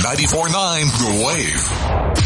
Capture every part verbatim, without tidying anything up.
ninety-four point nine The Wave.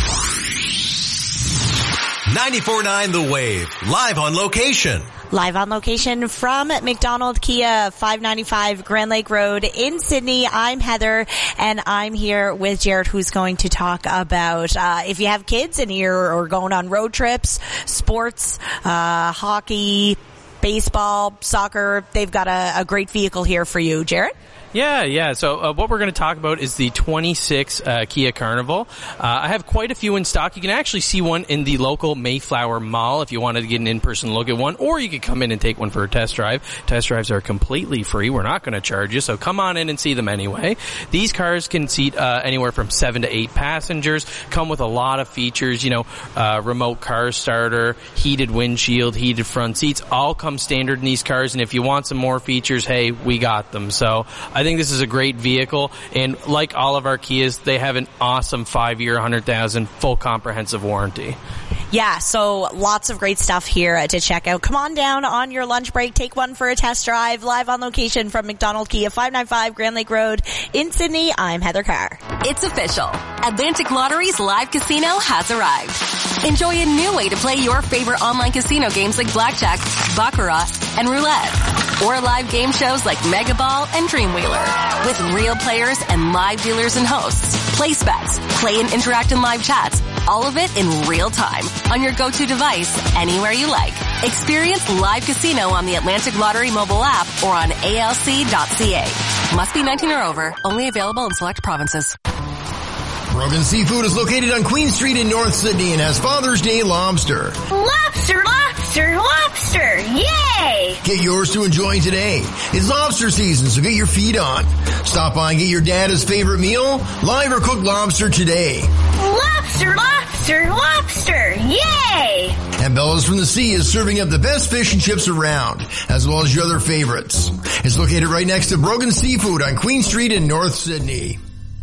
ninety-four point nine The Wave, live on location. Live on location from McDonald Kia, five ninety-five Grand Lake Road in Sydney. I'm Heather, and I'm here with Jared, who's going to talk about uh, if you have kids and you're going on road trips, sports, uh, hockey, baseball, soccer. They've got a, a great vehicle here for you, Jared. Yeah, yeah. So uh, what we're going to talk about is the twenty-six uh, Kia Carnival. Uh, I have quite a few in stock. You can actually see one in the local Mayflower Mall if you wanted to get an in-person look at one, or you could come in and take one for a test drive. Test drives are completely free. We're not going to charge you, so come on in and see them anyway. These cars can seat uh, anywhere from seven to eight passengers, come with a lot of features, you know, uh, remote car starter, heated windshield, heated front seats, all come standard in these cars, and if you want some more features, hey, we got them. So I I think this is a great vehicle, and like all of our Kias, they have an awesome five-year, one hundred thousand full comprehensive warranty. Yeah, so lots of great stuff here to check out. Come on down on your lunch break. Take one for a test drive. Live on location from McDonald Kia, five ninety-five Grand Lake Road in Sydney. I'm Heather Carr. It's official. Atlantic Lottery's live casino has arrived. Enjoy a new way to play your favorite online casino games like Blackjack, Baccarat, and Roulette. Or live game shows like Mega Ball and Dreamwheeler. With real players and live dealers and hosts. Place bets, play and interact in live chats. All of it in real time on your go-to device anywhere you like. Experience live casino on the Atlantic Lottery mobile app or on A L C dot C A. Must be nineteen or over. Only available in select provinces. Brogan Seafood is located on Queen Street in North Sydney and has Father's Day lobster. Lobster, lobster, lobster! Yay! Get yours to enjoy today. It's lobster season, so get your feet on. Stop by and get your dad's favorite meal, live or cooked lobster today. Lobster, lobster, lobster! Yay! And Bella's from the Sea is serving up the best fish and chips around, as well as your other favorites. It's located right next to Brogan Seafood on Queen Street in North Sydney.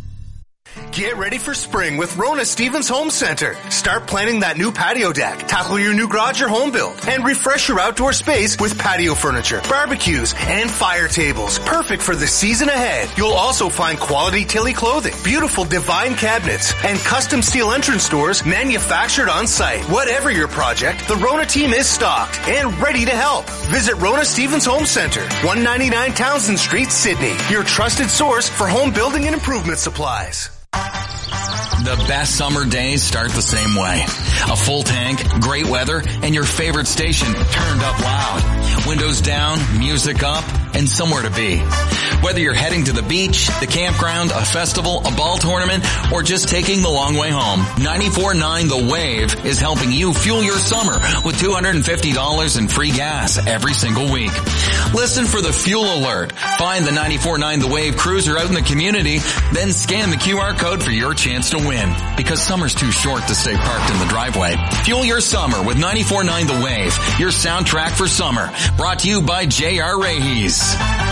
Get ready for spring with Rona Stevens Home Center. Start planning that new patio deck, tackle your new garage or home build, and refresh your outdoor space with patio furniture, barbecues, and fire tables. Perfect for the season ahead. You'll also find quality Tilly clothing, beautiful Divine cabinets, and custom steel entrance doors manufactured on site. Whatever your project, the Rona team is stocked and ready to help. Visit Rona Stevens Home Center, one ninety-nine Townsend Street, Sydney. Your trusted source for home building and improvement supplies. The best summer days start the same way. A full tank, great weather, and your favorite station turned up loud. Windows down, music up, and somewhere to be. Whether you're heading to the beach, the campground, a festival, a ball tournament, or just taking the long way home, ninety-four point nine The Wave is helping you fuel your summer with two hundred fifty dollars in free gas every single week. Listen for the fuel alert. Find the ninety-four point nine The Wave cruiser out in the community, then scan the Q R code for your chance to win. Because summer's too short to stay parked in the driveway. Fuel your summer with ninety-four point nine The Wave, your soundtrack for summer. Brought to you by J R Rahees.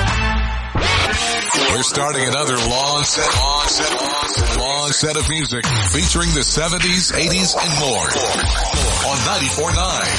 We're starting another long set, long set, long set, long set of music featuring the seventies, eighties, and more on ninety-four point nine